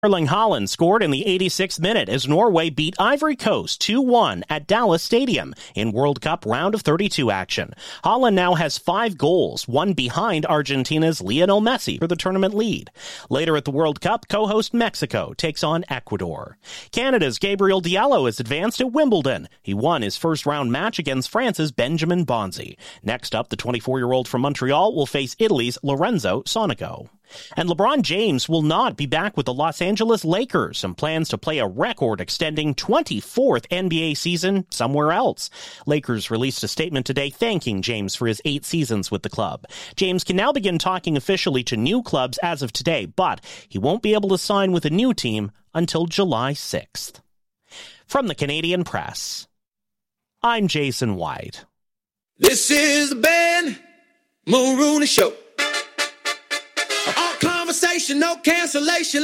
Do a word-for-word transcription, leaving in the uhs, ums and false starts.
Erling Haaland scored in the eighty-sixth minute as Norway beat Ivory Coast two one at Dallas Stadium in World Cup round of thirty-two action. Haaland now has five goals, one behind Argentina's Lionel Messi for the tournament lead. Later at the World Cup, co-host Mexico takes on Ecuador. Canada's Gabriel Diallo has advanced at Wimbledon. He won his first round match against France's Benjamin Bonzi. Next up, the twenty-four-year-old from Montreal will face Italy's Lorenzo Sonico. And LeBron James will not be back with the Los Angeles Lakers and plans to play a record-extending twenty-fourth N B A season somewhere else. Lakers released a statement today thanking James for his eight seasons with the club. James can now begin talking officially to new clubs as of today, but he won't be able to sign with a new team until July sixth. From the Canadian Press, I'm Jason White. This is the Ben Mulrooney Show. Conversation, no cancellation.